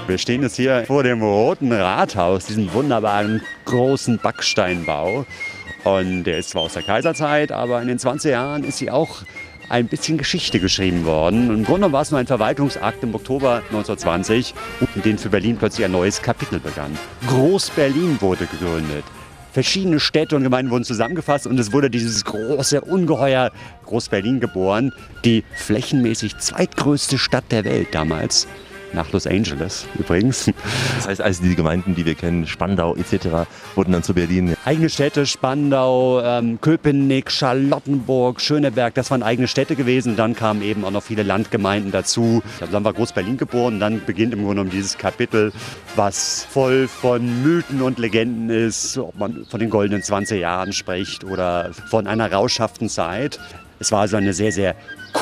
Wir stehen jetzt hier vor dem Roten Rathaus, diesem wunderbaren großen Backsteinbau. Und der ist zwar aus der Kaiserzeit, aber in den 20er Jahren ist hier auch ein bisschen Geschichte geschrieben worden. Im Grunde war es nur ein Verwaltungsakt im Oktober 1920, in dem für Berlin plötzlich ein neues Kapitel begann. Groß-Berlin wurde gegründet. Verschiedene Städte und Gemeinden wurden zusammengefasst und es wurde dieses große Ungeheuer Groß-Berlin geboren. Die flächenmäßig zweitgrößte Stadt der Welt damals. Nach Los Angeles übrigens. Das heißt also, die Gemeinden, die wir kennen, Spandau etc., wurden dann zu Berlin. Eigene Städte, Spandau, Köpenick, Charlottenburg, Schöneberg, das waren eigene Städte gewesen. Dann kamen eben auch noch viele Landgemeinden dazu. Dann war Groß-Berlin geboren. Dann beginnt im Grunde genommen dieses Kapitel, was voll von Mythen und Legenden ist, ob man von den goldenen 20 Jahren spricht oder von einer rauschhaften Zeit. Es war also eine sehr, sehr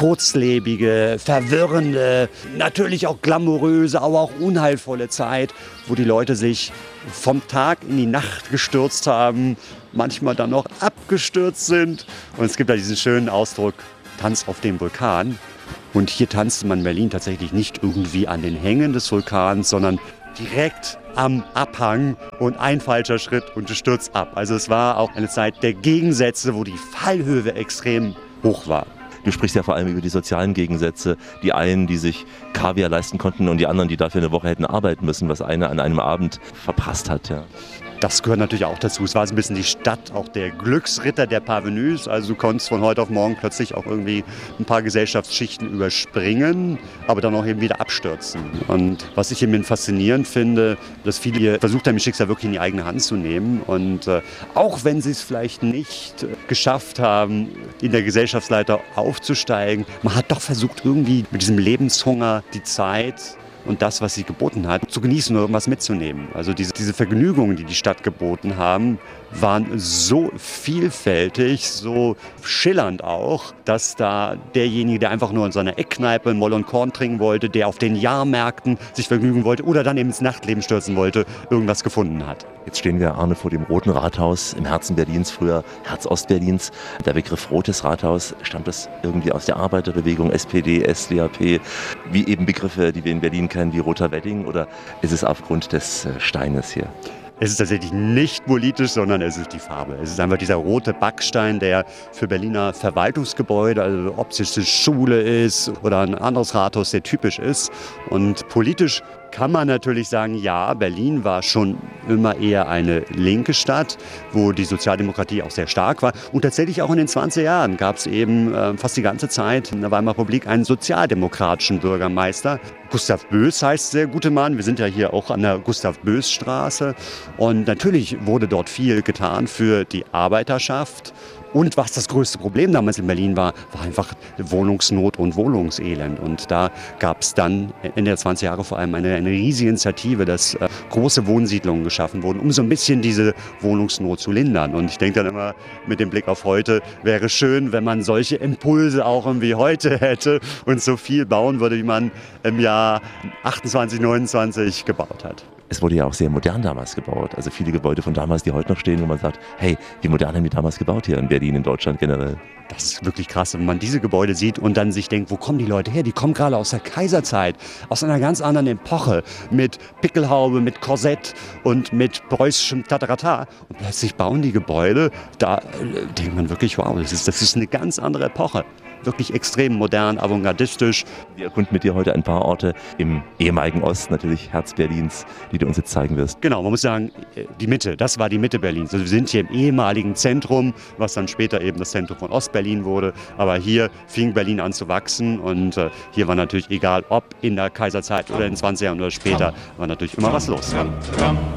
kurzlebige, verwirrende, natürlich auch glamouröse, aber auch unheilvolle Zeit, wo die Leute sich vom Tag in die Nacht gestürzt haben, manchmal dann noch abgestürzt sind. Und es gibt da diesen schönen Ausdruck, Tanz auf dem Vulkan. Und hier tanzte man in Berlin tatsächlich nicht irgendwie an den Hängen des Vulkans, sondern direkt am Abhang und ein falscher Schritt und du stürzt ab. Also es war auch eine Zeit der Gegensätze, wo die Fallhöhe extrem hoch war. Du sprichst ja vor allem über die sozialen Gegensätze. Die einen, die sich Kaviar leisten konnten und die anderen, die dafür eine Woche hätten arbeiten müssen, was einer an einem Abend verpasst hat. Ja. Das gehört natürlich auch dazu. Es war so ein bisschen die Stadt auch der Glücksritter, der Parvenus. Also du konntest von heute auf morgen plötzlich auch irgendwie ein paar Gesellschaftsschichten überspringen, aber dann auch eben wieder abstürzen. Und was ich eben faszinierend finde, dass viele hier versucht haben, das Schicksal wirklich in die eigene Hand zu nehmen. Und auch wenn sie es vielleicht nicht geschafft haben, in der Gesellschaftsleiter aufzusteigen, man hat doch versucht, irgendwie mit diesem Lebenshunger die Zeit und das, was sie geboten hat, zu genießen oder irgendwas mitzunehmen. Also diese Vergnügungen, die die Stadt geboten haben, waren so vielfältig, so schillernd auch, dass da derjenige, der einfach nur in seiner Eckkneipe Moll und Korn trinken wollte, der auf den Jahrmärkten sich vergnügen wollte oder dann eben ins Nachtleben stürzen wollte, irgendwas gefunden hat. Jetzt stehen wir, Arne, vor dem Roten Rathaus im Herzen Berlins, früher Herz Ostberlins. Der Begriff Rotes Rathaus, stammt das irgendwie aus der Arbeiterbewegung, SPD, SDAP, wie eben Begriffe, die wir in Berlin kennen, wie Roter Wedding, oder ist es aufgrund des Steines hier? Es ist tatsächlich nicht politisch, sondern es ist die Farbe. Es ist einfach dieser rote Backstein, der für Berliner Verwaltungsgebäude, also ob es eine Schule ist oder ein anderes Rathaus, sehr typisch ist. Und politisch kann man natürlich sagen, ja, Berlin war schon immer eher eine linke Stadt, wo die Sozialdemokratie auch sehr stark war. Und tatsächlich auch in den 20er Jahren gab es eben fast die ganze Zeit in der Weimarer Republik einen sozialdemokratischen Bürgermeister. Gustav Böß heißt der gute Mann. Wir sind ja hier auch an der Gustav-Böß-Straße. Und natürlich wurde dort viel getan für die Arbeiterschaft. Und was das größte Problem damals in Berlin war, war einfach Wohnungsnot und Wohnungselend. Und da gab es dann Ende der 20er Jahre vor allem eine riesige Initiative, dass große Wohnsiedlungen geschaffen wurden, um so ein bisschen diese Wohnungsnot zu lindern. Und ich denke dann immer mit dem Blick auf heute, wäre schön, wenn man solche Impulse auch irgendwie heute hätte und so viel bauen würde, wie man im Jahr 28, 29 gebaut hat. Es wurde ja auch sehr modern damals gebaut. Also viele Gebäude von damals, die heute noch stehen, wo man sagt, hey, wie modern haben die damals gebaut hier in Berlin, in Deutschland generell? Das ist wirklich krass, wenn man diese Gebäude sieht und dann sich denkt, wo kommen die Leute her? Die kommen gerade aus der Kaiserzeit, aus einer ganz anderen Epoche, mit Pickelhaube, mit Korsett und mit preußischem Tatarata. Und plötzlich bauen die Gebäude, da denkt man wirklich, wow, das ist eine ganz andere Epoche. Wirklich extrem modern, avantgardistisch. Wir erkunden mit dir heute ein paar Orte im ehemaligen Ost, natürlich Herz Berlins, die du uns jetzt zeigen wirst. Genau, man muss sagen, die Mitte, das war die Mitte Berlins. Also wir sind hier im ehemaligen Zentrum, was dann später eben das Zentrum von Ostberlin wurde. Aber hier fing Berlin an zu wachsen und hier war natürlich egal, ob in der Kaiserzeit oder in den 20er Jahren oder später, war natürlich immer was los.